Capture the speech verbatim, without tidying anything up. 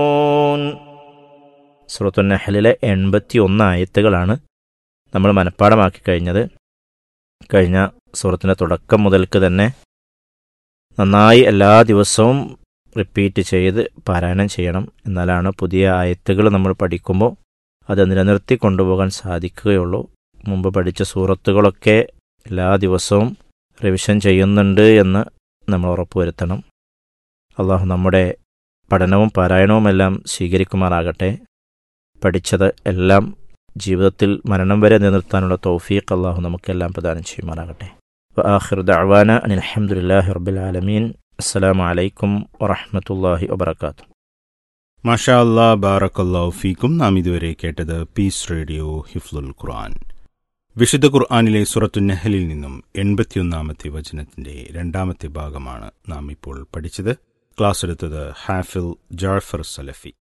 സൂറത്തുൻ നഹ്ലിലെ എൺപത്തി ഒന്ന് ആയത്തുകളാണ് നമ്മൾ മനഃപ്പാടമാക്കി കഴിഞ്ഞത്. കഴിഞ്ഞ സൂറത്തിൻ്റെ തുടക്കം മുതൽക്ക് തന്നെ നന്നായി എല്ലാ ദിവസവും റിപ്പീറ്റ് ചെയ്ത് പാരായണം ചെയ്യണം. എന്നാലാണ് പുതിയ ആയത്തുകൾ നമ്മൾ പഠിക്കുമ്പോൾ അത് നിലനിർത്തി കൊണ്ടുപോകാൻ സാധിക്കുകയുള്ളൂ. മുമ്പ് പഠിച്ച സൂറത്തുകളൊക്കെ എല്ലാ ദിവസവും റിവിഷൻ ചെയ്യുന്നുണ്ട് എന്ന് നമ്മൾ ഉറപ്പുവരുത്തണം. അള്ളാഹു നമ്മുടെ പഠനവും പാരായണവുമെല്ലാം സ്വീകരിക്കുമാറാകട്ടെ. പഠിച്ചത് എല്ലാം ജീവിതത്തിൽ മരണം വരെ നിലനിർത്താനുള്ള തൗഫീഖ് അള്ളാഹു നമുക്കെല്ലാം പ്രദാനം ചെയ്യുമാറാകട്ടെ. വആഖിറു ദഅ്വാന അനിൽ ഹംദുലില്ലാഹി റബ്ബിൽ ആലമീൻ. അസ്സലാമു അലൈക്കും വറഹ്മത്തുള്ളാഹി വബറകാതുഹു. മാഷാ അല്ലാഹ്, ബാറക്കല്ലാഹു ഫീക്കും. നാം ഇതുവരെ കേട്ടത് പീസ് റേഡിയോ ഹിഫ്ലുൽ ഖുർആൻ. വിശുദ്ധ ഖുർആനിലെ സൂറത്തുൻ നഹ്ലിൽ നിന്നും എൺപത്തിയൊന്നാമത്തെ വചനത്തിന്റെ രണ്ടാമത്തെ ഭാഗമാണ് നാം ഇപ്പോൾ പഠിച്ചത്. ക്ലാസ് എടുത്തത് ഹാഫിൽ ജാഫർ സലഫി.